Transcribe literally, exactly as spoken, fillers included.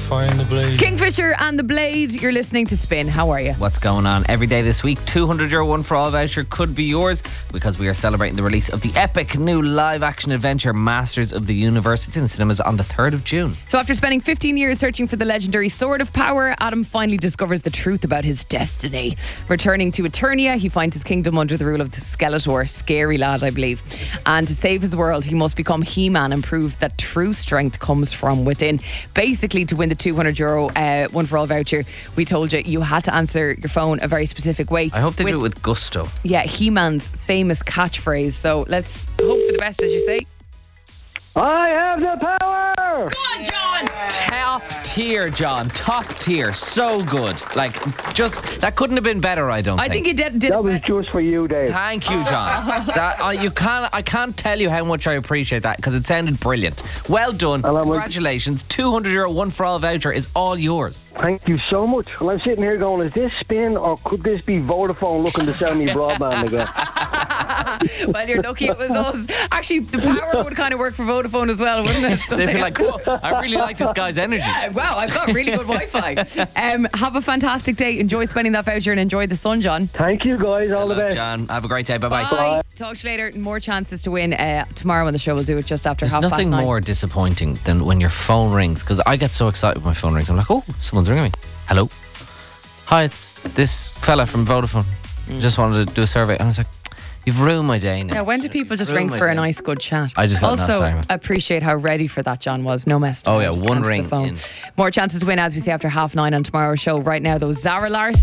find the blade. Kingfisher and the Blade, you're listening to Spin. How are you? What's going on? Every day this week, two hundred euro one for all voucher could be yours because we are celebrating the release of the epic new live action adventure Masters of the Universe. It's in cinemas on the third of June. So after spending fifteen years searching for the legendary Sword of Power, Adam finally discovers the truth about his destiny. Returning to Eternia, he finds his kingdom under the rule of the Skeletor, scary lad I believe. And to save his world, he must become He-Man and prove that true strength comes from within. Basically, to win the two hundred euro uh, one for all voucher, we told you you had to answer your phone a very specific way. I hope they with, do it with gusto. Yeah, He-Man's famous catchphrase. So let's hope for the best, as you say. I have the power! Go on, John! Top tier, John. Top tier. So good. Like, just, that couldn't have been better, I don't I think. think he did, did That it was better. just for you, Dave. Thank you, John. that uh, you can't. I can't tell you how much I appreciate that because it sounded brilliant. Well done. And I'm like- Congratulations. two hundred euro one for all voucher is all yours. Thank you so much. And I'm sitting here going, is this Spin or could this be Vodafone looking to sell me broadband again? Well, you're lucky it was us. Actually, the power would kind of work for Vodafone as well, wouldn't it? So They'd be they- like, whoa, I really like this guy's energy. Yeah, wow, I've got really good Wi-Fi. Um, have a fantastic day. Enjoy spending that voucher and enjoy the sun, John. Thank you, guys. All the Hello, best. John. Have a great day. Bye-bye. Bye. Talk to you later. More chances to win uh, tomorrow on the show. We'll do it just after There's half past nothing nine. more disappointing than when your phone rings, because I get so excited when my phone rings. I'm like, oh, someone's ringing me. Hello. Hi, it's this fella from Vodafone. Just wanted to do a survey. And I was like, you've ruined my day now. Now, when do people just Ruined ring my for a day. nice, good chat? I just got no, also sorry, man. appreciate how ready for that John was. No mess. Oh, yeah, Just one answer the ring phone. in. More chances to win as we see after half nine on tomorrow's show. Right now, though, Zara Larson.